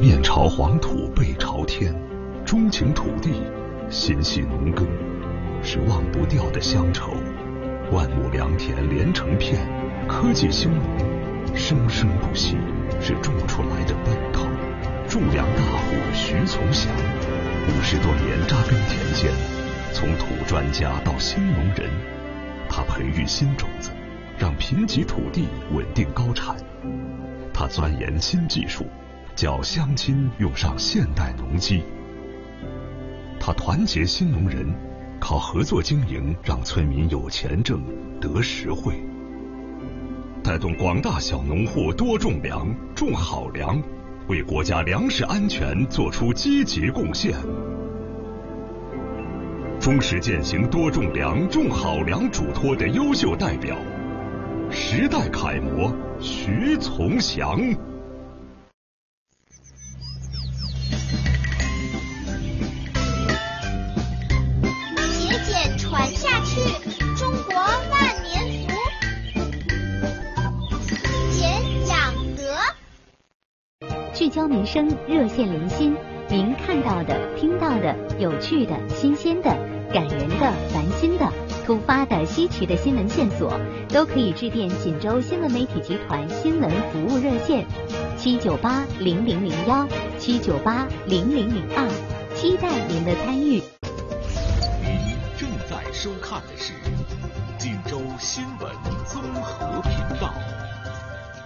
面朝黄土背朝天，钟情土地，心系农耕，是忘不掉的乡愁。万亩良田连成片，科技兴农，生生不息，是种出来的奔头。种粮大户徐从祥，50多年扎根田间，从土专家到新农人，他培育新种子，让贫瘠土地稳定高产。他钻研新技术，叫乡亲用上现代农机。他团结新农人，靠合作经营让村民有钱挣，得实惠，带动广大小农户多种粮，种好粮，为国家粮食安全做出积极贡献。忠实践行多种粮、种好粮嘱托的优秀代表，时代楷模徐从祥。 节俭传下去，中国万年俗。俭养德， 聚焦民生，热线连心。您看到的、听到的、有趣的、新鲜的、感人的、烦心的、突发的、稀奇的新闻线索，都可以致电锦州新闻媒体集团新闻服务热线7980001、7980002，期待您的参与。 您正在收看的是锦州新闻综合频道。